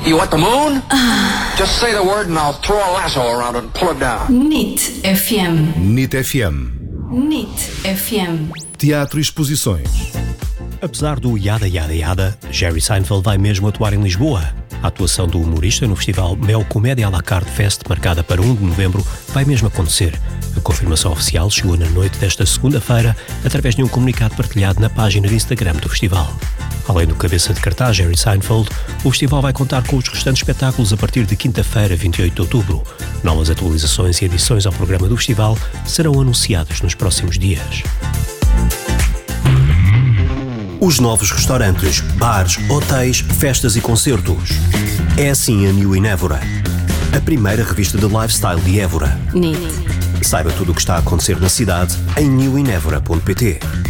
You want the moon? Just say the word and I'll throw a lasso around it and pull it down. NIT FM. NIT FM. NIT FM. Teatro e exposições. Apesar do yada yada yada, Jerry Seinfeld vai mesmo atuar em Lisboa. A atuação do humorista no festival Mel Comédia à la carte Fest, marcada para 1 de novembro, vai mesmo acontecer. A confirmação oficial chegou na noite desta segunda-feira, através de um comunicado partilhado na página de Instagram do festival. Além do cabeça de cartaz Jerry Seinfeld, o festival vai contar com os restantes espetáculos a partir de quinta-feira, 28 de outubro. Novas atualizações e adições ao programa do festival serão anunciadas nos próximos dias. Os novos restaurantes, bares, hotéis, festas e concertos. É assim a New in Évora, a primeira revista de lifestyle de Évora. NIT. Saiba tudo o que está a acontecer na cidade em newinevora.pt.